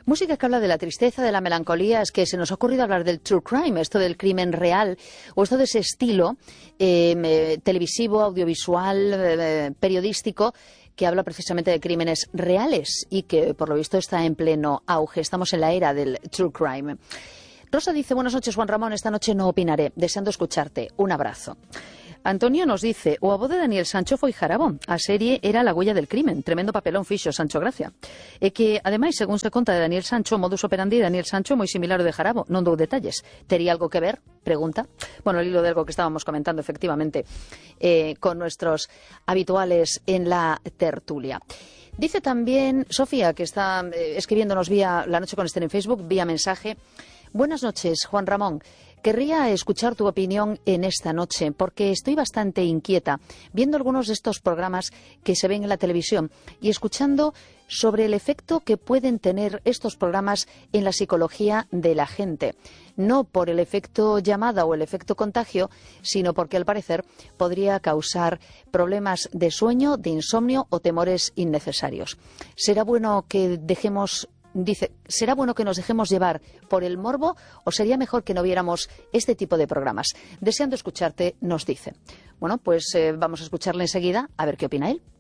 Música que habla de la tristeza, de la melancolía. Es que se nos ha ocurrido hablar del true crime, esto del crimen real, o esto de ese estilo televisivo, audiovisual, periodístico, que habla precisamente de crímenes reales y que, por lo visto, está en pleno auge. Estamos en la era del true crime. Rosa dice: buenas noches, Juan Ramón, esta noche no opinaré, deseando escucharte. Un abrazo. Antonio nos dice: o a voz de Daniel Sancho foi Jarabo, a serie era La huella del crimen, tremendo papelón fixo Sancho Gracia. E que, ademais, según se conta de Daniel Sancho, modus operandi de Daniel Sancho moi similar ao de Jarabo, non dou detalles. Tería algo que ver? Pregunta. Bueno, el hilo de algo que estábamos comentando, efectivamente, con nuestros habituales en la tertulia. Dice también Sofía, que está escribiéndonos vía La Noche con Esther en Facebook, vía mensaje: buenas noches, Juan Ramón. Querría escuchar tu opinión en esta noche, porque estoy bastante inquieta viendo algunos de estos programas que se ven en la televisión y escuchando sobre el efecto que pueden tener estos programas en la psicología de la gente. No por el efecto llamada o el efecto contagio, sino porque al parecer podría causar problemas de sueño, de insomnio o temores innecesarios. ¿Será bueno que dejemos... Dice, ¿será bueno que nos dejemos llevar por el morbo o sería mejor que no viéramos este tipo de programas? Deseando escucharte, nos dice. Bueno, pues vamos a escucharle enseguida a ver qué opina él.